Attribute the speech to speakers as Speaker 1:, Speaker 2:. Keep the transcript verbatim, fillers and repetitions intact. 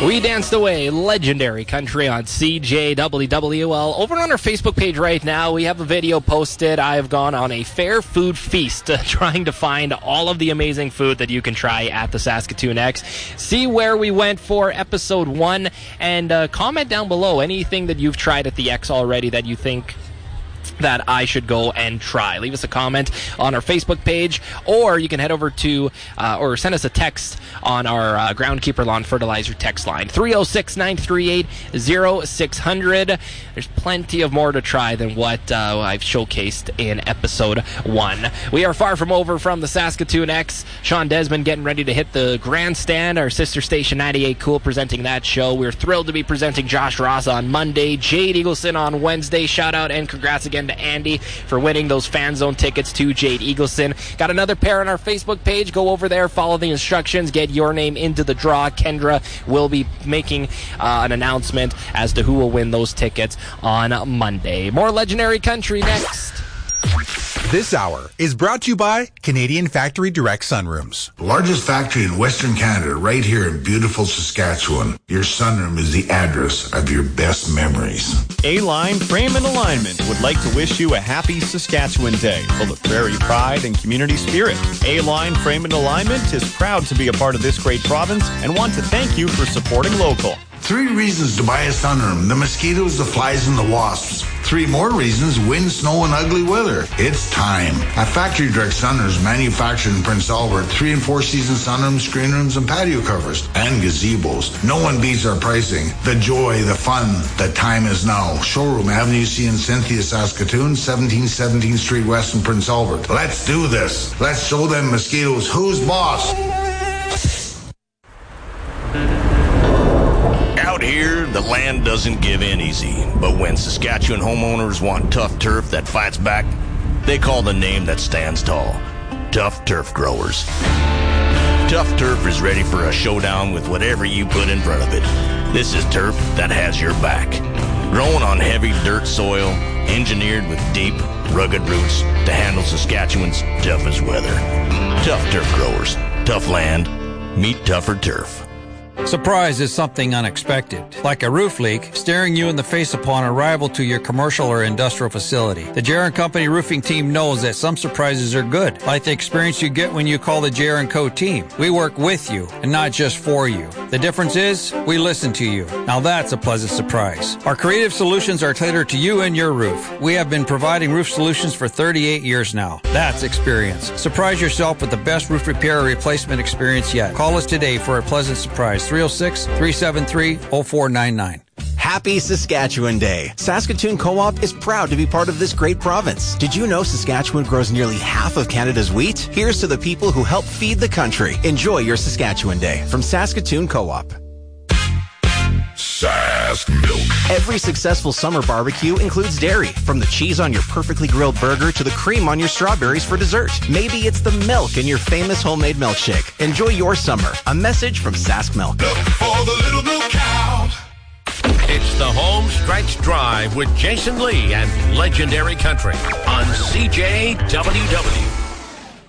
Speaker 1: We danced away legendary country on C J W W L. Over on our Facebook page right now, we have a video posted. I have gone on a fair food feast uh, trying to find all of the amazing food that you can try at the Saskatoon X. See where we went for episode one, and uh, comment down below anything that you've tried at the X already that you think that I should go and try. Leave us a comment on our Facebook page, or you can head over to, uh, or send us a text on our uh, Groundkeeper Lawn Fertilizer text line, three oh six, nine three eight, oh six hundred. There's plenty of more to try than what uh, I've showcased in episode one. We are far from over from the Saskatoon X. Sean Desmond getting ready to hit the grandstand. Our sister station, ninety-eight Cool, presenting that show. We're thrilled to be presenting Josh Ross on Monday, Jade Eagleson on Wednesday. Shout out and congrats again to Andy for winning those fan zone tickets to Jade Eagleson. Got another pair on our Facebook page. Go over there, follow the instructions, get your name into the draw. Kendra will be making uh, an announcement as to who will win those tickets on Monday. More legendary country next.
Speaker 2: This hour is brought to you by Canadian Factory Direct Sunrooms.
Speaker 3: Largest factory in Western Canada, right here in beautiful Saskatchewan. Your sunroom is the address of your best memories.
Speaker 4: A-Line Frame and Alignment would like to wish you a happy Saskatchewan Day, full of prairie pride and community spirit. A-Line Frame and Alignment is proud to be a part of this great province and want to thank you for supporting local.
Speaker 3: Three reasons to buy a sunroom: the mosquitoes, the flies, and the wasps. Three more reasons: wind, snow, and ugly weather. It's time. At Factory Direct Sunrooms, manufactured in Prince Albert, three and four season sunrooms, screen rooms, and patio covers, and gazebos. No one beats our pricing. The joy, the fun, the time is now. Showroom, Avenue C in Cynthia, Saskatoon, seventeen seventeenth Street West in Prince Albert. Let's do this. Let's show them mosquitoes who's boss.
Speaker 5: Out here, the land doesn't give in easy, but when Saskatchewan homeowners want tough turf that fights back, they call the name that stands tall: Tough Turf Growers. Tough Turf is ready for a showdown with whatever you put in front of it. This is turf that has your back. Grown on heavy dirt soil, engineered with deep, rugged roots to handle Saskatchewan's toughest weather. Tough Turf Growers. Tough land. Meet tougher turf.
Speaker 6: Surprise is something unexpected, like a roof leak staring you in the face upon arrival to your commercial or industrial facility. The J R and Company roofing team knows that some surprises are good, like the experience you get when you call the J R and Co team. We work with you and not just for you. The difference is we listen to you. Now that's a pleasant surprise. Our creative solutions are tailored to you and your roof. We have been providing roof solutions for thirty-eight years now. That's experience. Surprise yourself with the best roof repair or replacement experience yet. Call us today for a pleasant surprise. three oh six, three seven three, oh four nine nine.
Speaker 7: Happy Saskatchewan Day. Saskatoon Co-op is proud to be part of this great province. Did you know Saskatchewan grows nearly half of Canada's wheat? Here's to the people who help feed the country. Enjoy your Saskatchewan Day from Saskatoon Co-op.
Speaker 3: Sask Milk.
Speaker 7: Every successful summer barbecue includes dairy, from the cheese on your perfectly grilled burger to the cream on your strawberries for dessert. Maybe it's the milk in your famous homemade milkshake. Enjoy your summer. A message from Sask Milk.
Speaker 3: Milk for the little milk cow.
Speaker 8: It's the Home Stretch Drive with Jason Lee and Legendary Country on C J W W.